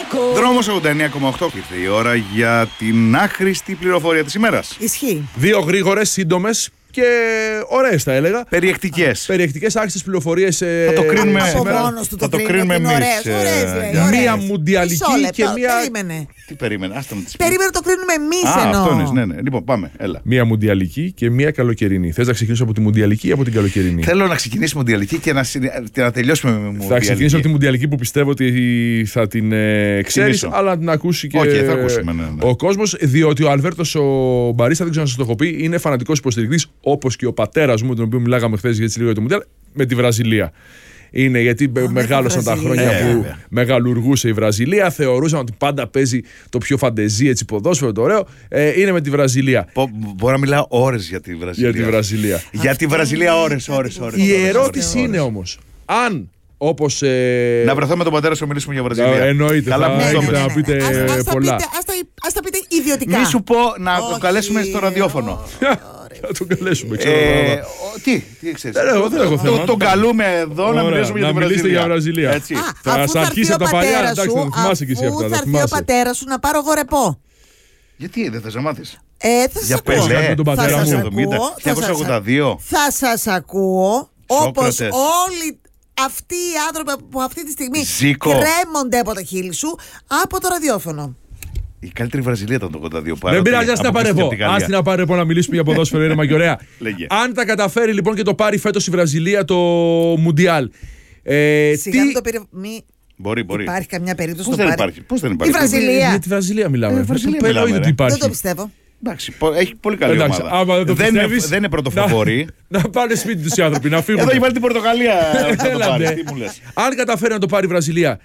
Δρόμος 89,8. Ήρθε η ώρα για την άχρηστη πληροφορία της ημέρας. Ισχύει. 2 γρήγορες, σύντομες και ωραίες θα έλεγα. Περιεκτικές. Άχρηστες πληροφορίες. Θα το κρίνουμε Από σήμερα. μόνος του Θα το κρίνουμε εμείς. Μία μουντιαλική και μία. Περίμενε. Τι περίμενε, άστα με τις Περίμενε, το κρίνουμε εμείς Α, εννοώ. αυτό είναι, ναι. Λοιπόν, πάμε, έλα. Μία μουντιαλική και μία καλοκαιρινή. Θες να ξεκινήσω από τη μουντιαλική ή από την καλοκαιρινή? Θέλω να ξεκινήσουμε μουντιαλική και να τελειώσουμε με μουντιαλική. Θα ξεκινήσω από τη μουντιαλική που πιστεύω ότι θα την ξέρεις, αλλά να την ακούσει και θα ακούσουμε, ναι. ο κόσμος. Διότι ο Αλβέρτος ο Μπαρίστα, δεν ξέρω αν σας το έχω πει, είναι φανατικός υποστηρικτής, όπως και ο πατέρας μου, τον οποίο μιλάγαμε χθες για λίγο για το Μουντιάλ, με τη Βραζιλία. Είναι γιατί μεγάλωσαν τα χρόνια που μεγαλουργούσε η Βραζιλία. Θεωρούσαν ότι πάντα παίζει το πιο φαντεζή έτσι ποδόσφαιρο, το ωραίο. Είναι με τη Βραζιλία. Μπορώ να μιλάω ώρες για τη Βραζιλία. Για τη Βραζιλία ώρες. Η ερώτηση είναι όμως, αν όπως. Να βρεθώ με τον πατέρα σου να μιλήσουμε για Βραζιλία. Εννοείται. Καλά που έχετε να πείτε πολλά. Ας τα πείτε ιδιωτικά. Μη σου πω να το καλέσουμε στο ραδιόφωνο. Θα τον καλέσουμε, ξέρω. Τι ξέρεις. Δεν έχω θέμα. Τον καλούμε εδώ να μιλήσουμε για τη Βραζιλία. Για Βραζιλία. Θα σας αρχίσει από τα παλιά, εντάξει, θα θυμάσαι και εσύ αυτά. Αφού θα έρθει ο πατέρας σου να πάρω εγώ ρεπό. Γιατί δεν θες να μάθεις? Θα Για σας ακούω. Πελέ, με τον πατέρα μου. 1982. Θα σας ακούω όπως Σόκρατες. όλοι αυτοί οι άνθρωποι που αυτή τη στιγμή Ζήκο. κρέμονται από το χείλη σου από το ραδιόφωνο. Η καλύτερη Βραζιλία ήταν το 82. Δεν πειράζει, ας την απαρρεπώ. Ας την απαρρεπώ να μιλήσουμε για ποδόσφαιρο, ήρεμα και ωραία. Λέγε. Αν τα καταφέρει λοιπόν και το πάρει φέτος η Βραζιλία το Μουντιάλ. Σιγά μην το πήρε. Μπορεί. Υπάρχει καμιά περίπτωση Πώς να δεν το πάρει. υπάρχει? Πώς δεν υπάρχει? Η Βραζιλία. Για τη Βραζιλία μιλάμε. Βραζιλία Δεν μιλάμε, ότι ρε. υπάρχει. Δεν το πιστεύω. Εντάξει, έχει πολύ καλή Εντάξει, ομάδα. άμα δεν το πιστεύεις, δεν είναι πρωτοφαβόρη. Να πάνε σπίτι τους οι άνθρωποι, να φύγουν. Εδώ έχει βάλει την Πορτογαλία. Θα το πάρει. Έλατε. Τι μου λες? Αν καταφέρει να το πάρει η Βραζιλία,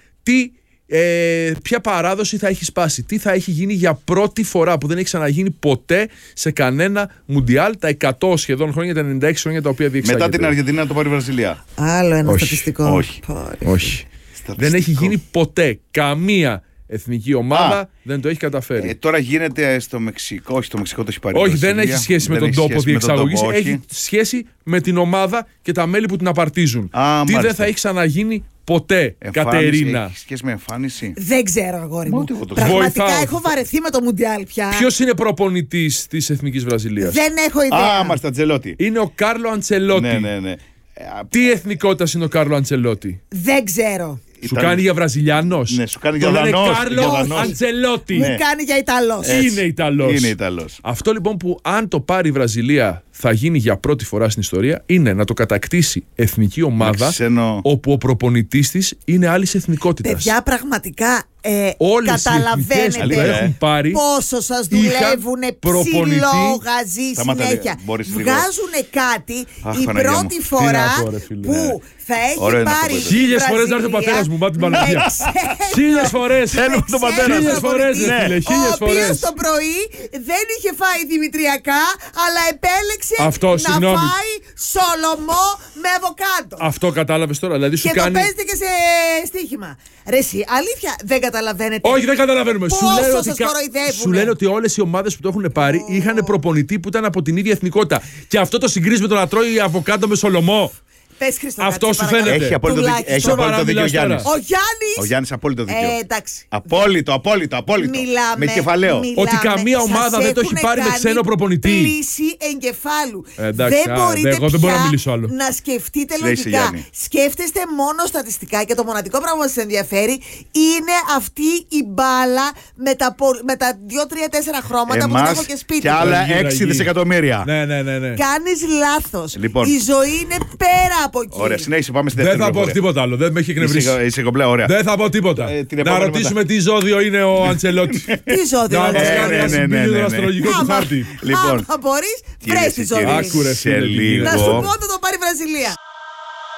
ποια παράδοση θα έχει σπάσει, τι θα έχει γίνει για πρώτη φορά που δεν έχει ξαναγίνει ποτέ σε κανένα Μουντιάλ τα 100 σχεδόν χρόνια, τα 96 χρόνια τα οποία διεξάγεται. Μετά την Αργεντινή να το πάρει η Βραζιλία. Άλλο ένα Όχι, στατιστικό. Όχι. Δεν έχει γίνει ποτέ καμία εθνική ομάδα δεν το έχει καταφέρει. Τώρα γίνεται στο Μεξικό. Όχι, στο Μεξικό το έχει πάρει. Όχι, δεν έχει σχέση με τον τόπο διεξαγωγής. Έχει σχέση με την ομάδα και τα μέλη που την απαρτίζουν. Τι δεν θα έχει ξαναγίνει ποτέ, Κατερίνα. Έχει σχέση με εμφάνιση. Δεν ξέρω, αγόρι μου. Πραγματικά Πραγματικά έχω βαρεθεί με το Μουντιάλ πια. Ποιος είναι προπονητής της Εθνικής Βραζιλίας? Δεν έχω ιδέα. Μάλιστα, Αντζελότη. Είναι ο Κάρλο Αντσελότη. Ναι. Τι εθνικότητας είναι ο Κάρλο Αντσελότη? Δεν ξέρω. Σου κάνει για Βραζιλιάνος? Ναι, σου κάνει για Το λένε Δανός, Κάρλο για Δανός. Αντσελότη. Μου κάνει για Ιταλός. Είναι Ιταλός. Αυτό λοιπόν που αν το πάρει η Βραζιλία θα γίνει για πρώτη φορά στην ιστορία είναι να το κατακτήσει εθνική ομάδα όπου ο προπονητής της είναι άλλης εθνικότητας. Παιδιά, πραγματικά καταλαβαίνετε έχουν πάρει, πόσο σας δουλεύουν ψηλό γαζί συνέχεια. Βγάζουν κάτι η πρώτη φορά που θα έχει πάρει. 1000 φορές να έρθει ο πατέρας μου, μάτι Παναγία. 1000 φορές. Θέλουμε τον πατέρα μου. 1000 φορές, ο οποίος το πρωί δεν είχε φάει δημητριακά, αλλά επέλεξε να φάει σολομό με αβοκάντο. Αυτό κατάλαβες τώρα, δηλαδή σου και κάνει. το παίζετε και σε στοίχημα. Ρε εσύ, αλήθεια δεν καταλαβαίνετε? Όχι, δεν καταλαβαίνουμε. Σου λένε ότι όλες οι ομάδες που το έχουν πάρει είχαν προπονητή που ήταν από την ίδια εθνικότητα. Και αυτό το συγκρίνεις με το να τρώει αβοκάντο με σολομό. Πες, Χριστό, αυτό σου φαίνεται? Έχει απόλυτο δίκιο ο Γιάννης. Ο Γιάννης απόλυτο δίκιο. Εντάξει. Απόλυτο. Με κεφαλαίο. Ότι καμία ομάδα δεν το έχει πάρει με ξένο προπονητή. Πλήση εγκεφάλου. Εντάξει, δεν μπορείτε εγώ δεν μπορώ να μιλήσω άλλο. να σκεφτείτε λογικά. Σκέφτεστε μόνο στατιστικά και το μοναδικό πράγμα που σας ενδιαφέρει είναι αυτή η μπάλα με τα 2-3-4 χρώματα που την έχω και σπίτι. Και άλλα 6 δισεκατομμύρια. Ναι. Κάνεις λάθος. Λοιπόν. Η ζωή είναι πέρα από εκεί. Ωραία, συνέχισε, πάμε στη δεύτερη. Δεν θα πω τίποτα άλλο. Δεν με έχει εκνευρίσει. Είσαι κομπλέ, ωραία. Δεν θα πω τίποτα. Να ρωτήσουμε τι ζώδιο είναι ο Αντσελότη. Τι ζώδιο είναι? Να μας κάνει ένα συμπίλιο του αστρολογικού του χάρτη. Αν μπορείς, βρες τη ζώδιο. Σε λίγο. Να σου πω ότι το πάρει η Βραζιλία.